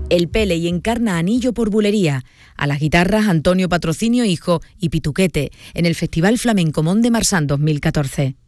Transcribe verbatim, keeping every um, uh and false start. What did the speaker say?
El Pele y encarna Anillo por Bulería. A las guitarras Antonio Patrocinio Hijo y Pituquete, en el Festival Flamenco Mont de Marsan dos mil catorce.